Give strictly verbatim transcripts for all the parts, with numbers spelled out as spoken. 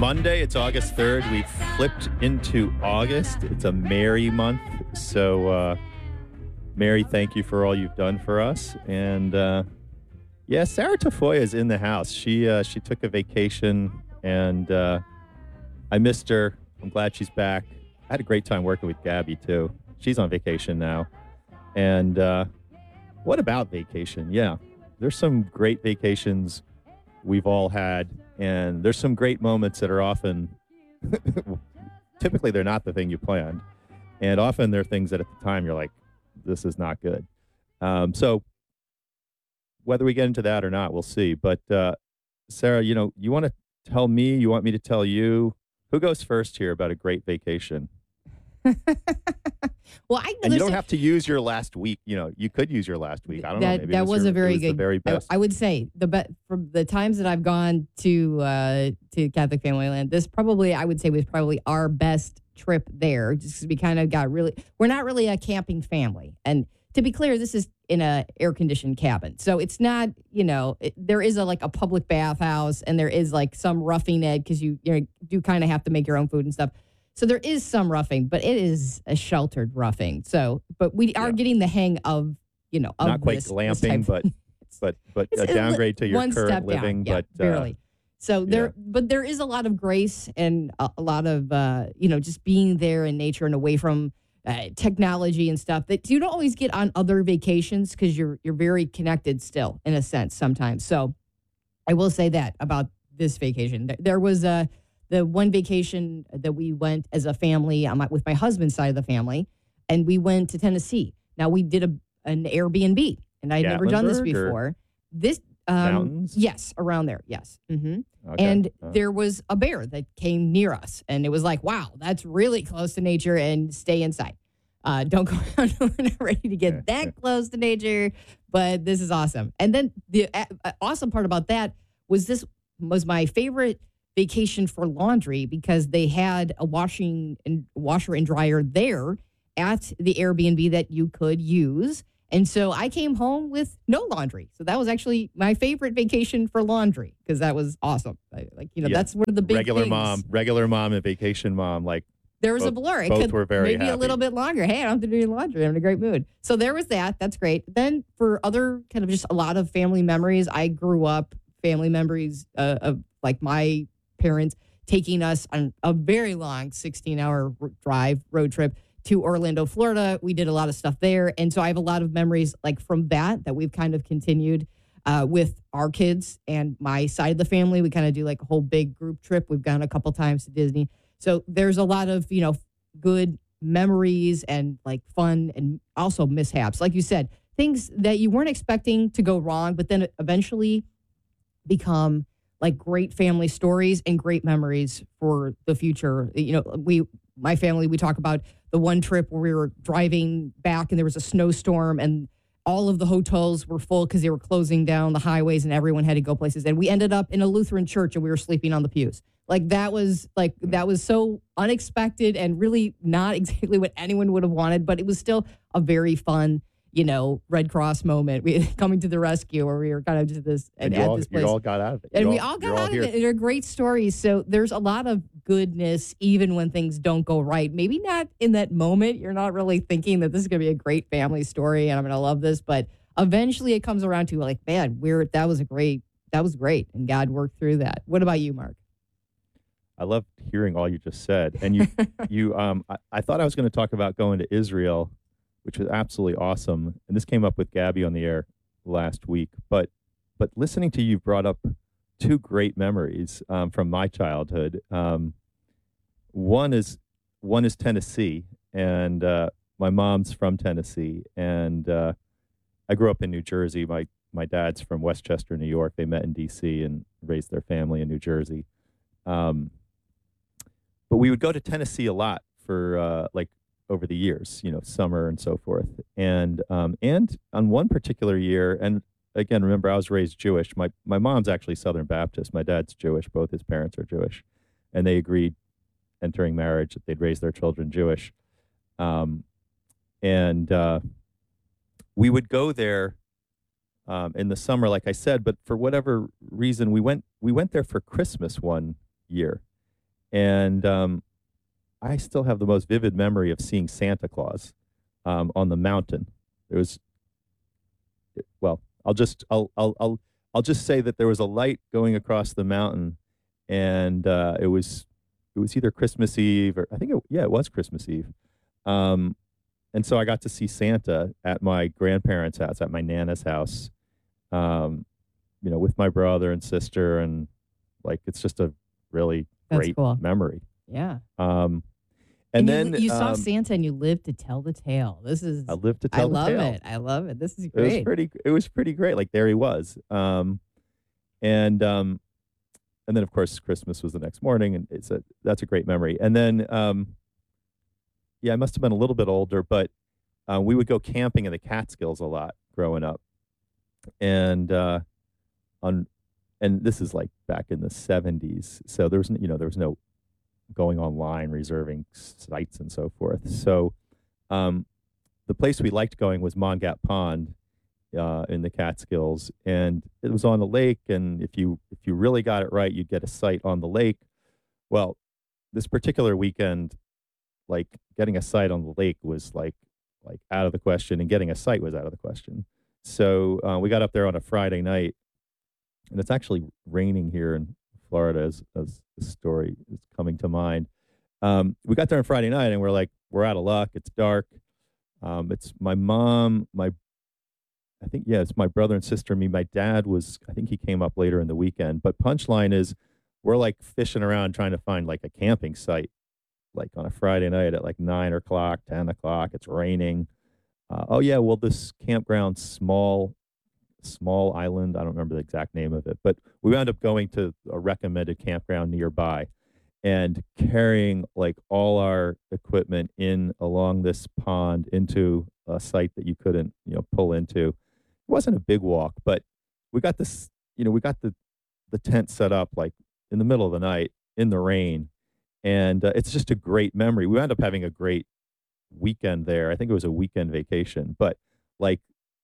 Monday. It's August third. We've flipped into August. It's a Mary month. So, uh, Mary, thank you for all you've done for us. And, uh, yeah, Sarah Tafoya is in the house. She uh, she took a vacation, and uh, I missed her. I'm glad she's back. I had a great time working with Gabby, too. She's on vacation now. And uh, what about vacation? Yeah, there's some great vacations we've all had, and there's some great moments that are often, typically they're not the thing you planned, and often they're things that at the time you're like, this is not good. Um, so whether we get into that or not, we'll see. But uh, Sarah, you know, you want to tell me, you want me to tell you, who goes first here about a great vacation? Well, I and you don't have to use your last week. You know, you could use your last week. I don't that, know. Maybe that it was, was your, a very it was good. The very best. I, I would say the be, from the times that I've gone to uh, to Catholic Family Land, this probably I would say was probably our best trip there. Just because we kind of got really, we're not really a camping family, and to be clear, this is in a air conditioned cabin, so it's not. You know, it, there is a like a public bathhouse, and there is like some roughing it because you you know, do kind of have to make your own food and stuff. So there is some roughing, but it is a sheltered roughing. So, but we are yeah. getting the hang of, you know, of not quite this, glamping, this but but but a downgrade to your one current step living, down. Yeah, but barely. Uh, so there, yeah. but there is a lot of grace and a, a lot of, uh, you know, just being there in nature and away from uh, technology and stuff that you don't always get on other vacations because you're you're very connected still in a sense sometimes. So I will say that about this vacation. There, there was a. The one vacation that we went as a family um, with my husband's side of the family, and we went to Tennessee. Now, we did a, an Airbnb, and I'd never done this before. This um, Mountains? Yes, around there, yes. Mm-hmm. Okay. And oh. there was a bear that came near us, and it was like, wow, that's really close to nature, and stay inside. Uh, don't go out. We're not ready to get that close to nature, but this is awesome. And then the uh, awesome part about that was this was my favorite vacation for laundry because they had a washing and washer and dryer there at the Airbnb that you could use. And so I came home with no laundry. So that was actually my favorite vacation for laundry because that was awesome. I, like, you know, yeah. that's one of the big regular things. mom, regular mom and vacation mom. Like there was both, a blur. It both could were very maybe happy. a little bit longer. Hey, I don't have to do any laundry. I'm in a great mood. So there was that. That's great. Then for other kind of just a lot of family memories, I grew up family memories uh, of like my parents taking us on a very long sixteen-hour drive, road trip to Orlando, Florida. We did a lot of stuff there. And so I have a lot of memories like from that that we've kind of continued uh, with our kids and my side of the family. We kind of do like a whole big group trip. We've gone a couple times to Disney. So there's a lot of, you know, good memories and like fun and also mishaps. Like you said, things that you weren't expecting to go wrong, but then eventually become like great family stories and great memories for the future. You know, we, my family, we talk about the one trip where we were driving back and there was a snowstorm and all of the hotels were full because they were closing down the highways and everyone had to go places. And we ended up in a Lutheran church and we were sleeping on the pews. Like that was like, that was so unexpected and really not exactly what anyone would have wanted, but it was still a very fun, you know, Red Cross moment. We coming to the rescue where we were kind of just this and, and you at all, this place. You all got out of it. You and all, we all got all out here. of it. And they're great stories. So there's a lot of goodness even when things don't go right. Maybe not in that moment. You're not really thinking that this is going to be a great family story and I'm going to love this. But eventually it comes around to like, man, we're that was a great, that was great. And God worked through that. What about you, Mark? I love hearing all you just said. And you, you, um, I, I thought I was going to talk about going to Israel, which was absolutely awesome. And this came up with Gabby on the air last week. But but listening to you brought up two great memories um, from my childhood. Um, one is one is Tennessee, and uh, my mom's from Tennessee, and uh, I grew up in New Jersey. My my dad's from Westchester, New York. They met in D C and raised their family in New Jersey. Um, but we would go to Tennessee a lot for uh, like. over the years, you know, summer and so forth. And um, and on one particular year, and again, remember, I was raised Jewish. My my mom's actually Southern Baptist. My dad's Jewish. Both his parents are Jewish. And they agreed, entering marriage, that they'd raise their children Jewish. Um, and uh, we would go there um, in the summer, like I said, but for whatever reason, we went we went there for Christmas one year. And um, I still have the most vivid memory of seeing Santa Claus um, on the mountain. It was well, I'll just I'll I'll I'll I'll just say that there was a light going across the mountain, and uh, it was it was either Christmas Eve or I think it, yeah, it was Christmas Eve. Um, and so I got to see Santa at my grandparents' house, at my nana's house, um, you know, with my brother and sister, and like it's just a really That's great cool. memory. Yeah. Um, and And you then you saw um, Santa and you lived to tell the tale. This I is lived to I tell the love tale. it. I love it. This is It was great. pretty. It was pretty great. Like there he was. Um, and um, and then of course Christmas was the next morning, and it's a that's a great memory. And then um, yeah, I must have been a little bit older, but uh, we would go camping in the Catskills a lot growing up, and uh, on and this is like back in the seventies, so there was n- you know there was no going online reserving sites and so forth. So um, the place we liked going was Mongat Pond uh, in the Catskills, and it was on the lake. And if you if you really got it right, you'd get a site on the lake. Well, this particular weekend, like getting a site on the lake was like like out of the question, and getting a site was out of the question. So uh, we got up there on a Friday night, and it's actually raining here in Florida as as the story is coming to mind. Um, we got there on Friday night, and we're like, we're out of luck. It's dark. Um, it's my mom, my I think yeah, it's my brother and sister. and Me, my dad was. I think he came up later in the weekend. But punchline is, we're like fishing around trying to find like a camping site, like on a Friday night at like nine o'clock, ten o'clock. It's raining. Uh, oh yeah, well this campground, small small island. I don't remember the exact name of it, but we wound up going to a recommended campground nearby and carrying like all our equipment in along this pond into a site that you couldn't, you know, pull into. It wasn't a big walk, but we got this, you know, we got the the tent set up like in the middle of the night in the rain, and uh, it's just a great memory. We wound up having a great weekend there. I think it was a weekend vacation, but like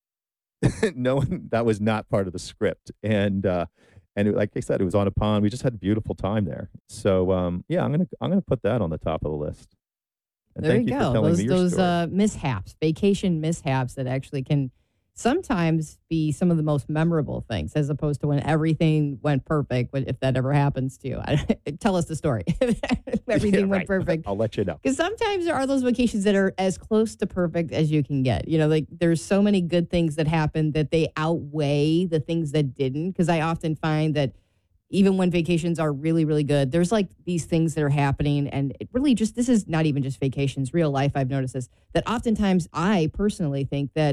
no one that was not part of the script, and uh and it, like I said, it was on a pond. We just had a beautiful time there. So um yeah, i'm gonna i'm gonna put that on the top of the list, and There you thank you for go. telling me Those your those story. uh, mishaps, vacation mishaps that actually can sometimes be some of the most memorable things, as opposed to when everything went perfect. when- If that ever happens to you, tell us the story. If Yeah, everything went right. perfect, I'll let you know. because sometimes there are those vacations that are as close to perfect as you can get. You know, like there's so many good things that happen that they outweigh the things that didn't. Because I often find that even when vacations are really, really good, there's like these things that are happening. And it really just, this is not even just vacations, real life. I've noticed this, that oftentimes I personally think that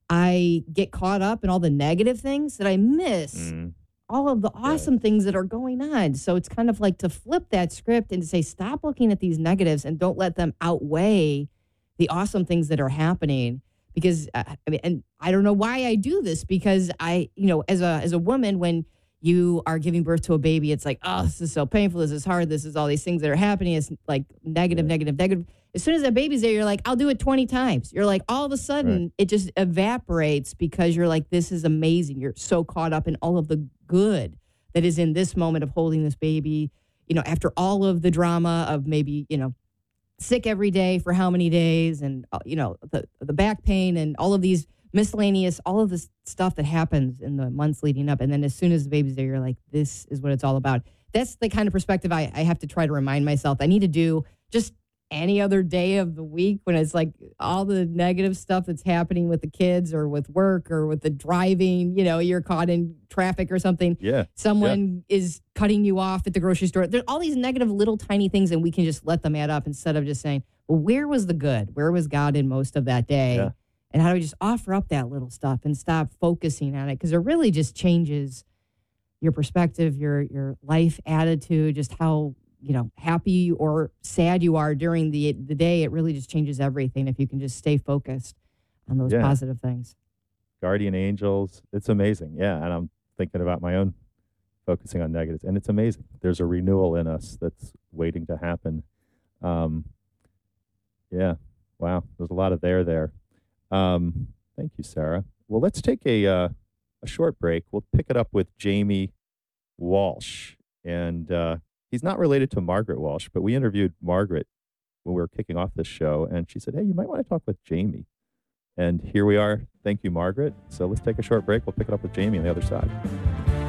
I get caught up in all the negative things that I miss Mm, all of the yes. awesome things that are going on. So it's kind of like to flip that script and to say, stop looking at these negatives and don't let them outweigh the awesome things that are happening. Because uh, I mean, and I don't know why I do this, because I, you know, as a as a woman, when you are giving birth to a baby, it's like, oh, this is so painful. This is hard. This is all these things that are happening. It's like negative, Yeah. negative, negative. As soon as that baby's there, you're like, I'll do it twenty times. You're like, all of a Right. sudden, it just evaporates because you're like, this is amazing. You're so caught up in all of the good that is in this moment of holding this baby, you know, after all of the drama of maybe, you know, sick every day for how many days, and uh, you know, the the back pain and all of these miscellaneous, all of this stuff that happens in the months leading up. And then as soon as the baby's there, you're like, this is what it's all about. That's the kind of perspective I, I have to try to remind myself I need to do just any other day of the week, when it's like all the negative stuff that's happening with the kids or with work or with the driving, you know, you're caught in traffic or something. Yeah. Someone is cutting you off at the grocery store. There's all these negative little tiny things, and we can just let them add up instead of just saying, well, where was the good? Where was God in most of that day? Yeah. And how do we just offer up that little stuff and stop focusing on it? Because it really just changes your perspective, your your life attitude, just how, you know, happy or sad you are during the the day. It really just changes everything if you can just stay focused on those Yeah. positive things. Guardian angels. It's amazing. Yeah. And I'm thinking about my own focusing on negatives, and it's amazing. There's a renewal in us that's waiting to happen. Um, yeah. Wow. There's a lot of there there. Um, thank you, Sarah. Well, let's take a uh, a short break. We'll pick it up with Jamie Walsh, and uh, He's not related to Margaret Walsh, but we interviewed Margaret when we were kicking off this show, and she said, "Hey, you might want to talk with Jamie." And here we are. Thank you, Margaret. So let's take a short break. We'll pick it up with Jamie on the other side.